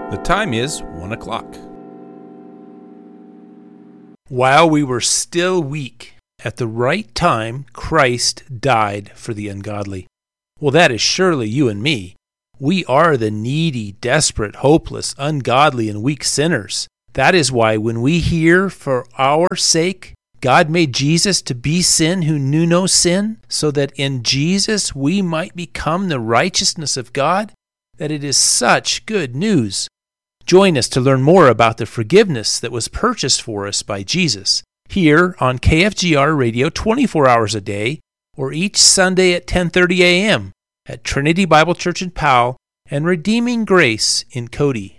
The time is 1 o'clock. While we were still weak, at the right time, Christ died for the ungodly. Well, that is surely you and me. We are the needy, desperate, hopeless, ungodly, and weak sinners. That is why when we hear, for our sake, God made Jesus to be sin who knew no sin, so that in Jesus we might become the righteousness of God, that it is such good news. Join us to learn more about the forgiveness that was purchased for us by Jesus, here on KFGR Radio 24 hours a day, or each Sunday at 10:30 a.m. at Trinity Bible Church in Powell and Redeeming Grace in Cody.